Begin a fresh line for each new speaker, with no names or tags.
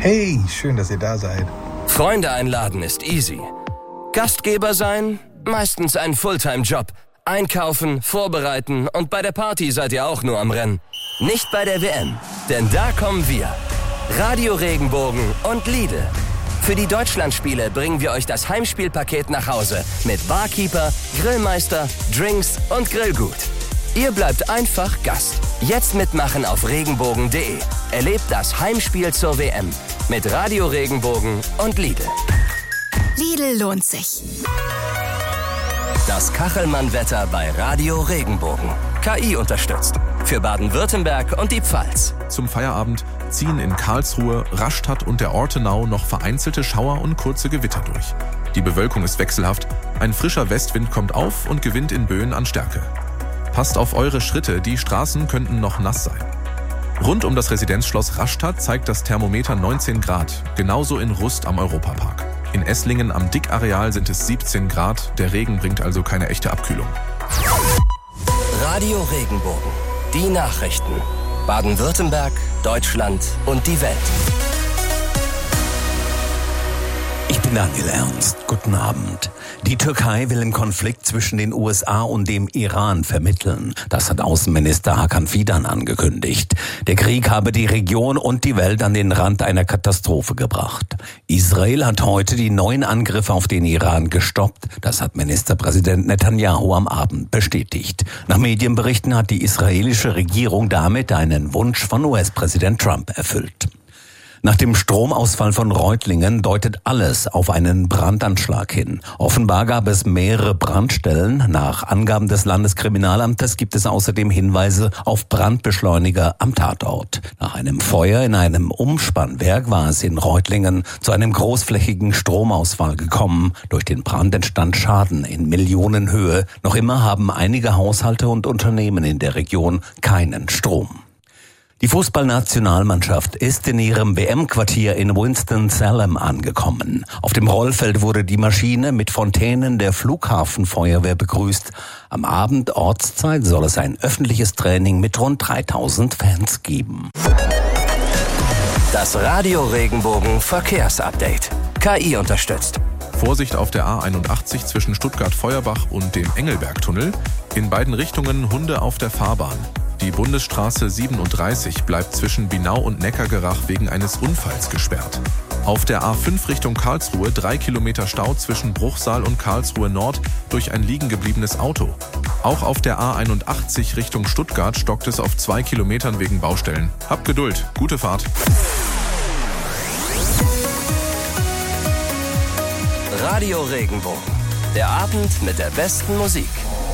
Hey, schön, dass ihr da seid.
Freunde einladen ist easy. Gastgeber sein? Meistens ein Fulltime-Job. Einkaufen, vorbereiten und bei der Party seid ihr auch nur am Rennen. Nicht bei der WM, denn da kommen wir. Radio Regenbogen und Lidl. Für die Deutschlandspiele bringen wir euch das Heimspielpaket nach Hause mit Barkeeper, Grillmeister, Drinks und Grillgut. Ihr bleibt einfach Gast. Jetzt mitmachen auf regenbogen.de. Erlebt das Heimspiel zur WM mit Radio Regenbogen und Lidl.
Lidl lohnt sich.
Das Kachelmann-Wetter bei Radio Regenbogen. KI unterstützt. Für Baden-Württemberg und die Pfalz.
Zum Feierabend ziehen in Karlsruhe, Rastatt und der Ortenau noch vereinzelte Schauer und kurze Gewitter durch. Die Bewölkung ist wechselhaft, ein frischer Westwind kommt auf und gewinnt in Böen an Stärke. Passt auf eure Schritte, die Straßen könnten noch nass sein. Rund um das Residenzschloss Rastatt zeigt das Thermometer 19 Grad, genauso in Rust am Europapark. In Esslingen am Dickareal sind es 17 Grad, der Regen bringt also keine echte Abkühlung.
Radio Regenbogen, die Nachrichten. Baden-Württemberg, Deutschland und die Welt.
Ich bin Daniel Ernst. Guten Abend. Die Türkei will im Konflikt zwischen den USA und dem Iran vermitteln. Das hat Außenminister Hakan Fidan angekündigt. Der Krieg habe die Region und die Welt an den Rand einer Katastrophe gebracht. Israel hat heute die neuen Angriffe auf den Iran gestoppt. Das hat Ministerpräsident Netanyahu am Abend bestätigt. Nach Medienberichten hat die israelische Regierung damit einen Wunsch von US-Präsident Trump erfüllt. Nach dem Stromausfall von Reutlingen deutet alles auf einen Brandanschlag hin. Offenbar gab es mehrere Brandstellen. Nach Angaben des Landeskriminalamtes gibt es außerdem Hinweise auf Brandbeschleuniger am Tatort. Nach einem Feuer in einem Umspannwerk war es in Reutlingen zu einem großflächigen Stromausfall gekommen. Durch den Brand entstand Schaden in Millionenhöhe. Noch immer haben einige Haushalte und Unternehmen in der Region keinen Strom. Die Fußballnationalmannschaft ist in ihrem WM-Quartier in Winston-Salem angekommen. Auf dem Rollfeld wurde die Maschine mit Fontänen der Flughafenfeuerwehr begrüßt. Am Abend Ortszeit soll es ein öffentliches Training mit rund 3000 Fans geben.
Das Radio Regenbogen Verkehrsupdate. KI unterstützt.
Vorsicht auf der A81 zwischen Stuttgart-Feuerbach und dem Engelbergtunnel. In beiden Richtungen Hunde auf der Fahrbahn. Die Bundesstraße 37 bleibt zwischen Binau und Neckargerach wegen eines Unfalls gesperrt. Auf der A5 Richtung Karlsruhe 3 Kilometer Stau zwischen Bruchsal und Karlsruhe Nord durch ein liegen gebliebenes Auto. Auch auf der A81 Richtung Stuttgart stockt es auf 2 Kilometern wegen Baustellen. Habt Geduld, gute Fahrt.
Radio Regenbogen. Der Abend mit der besten Musik.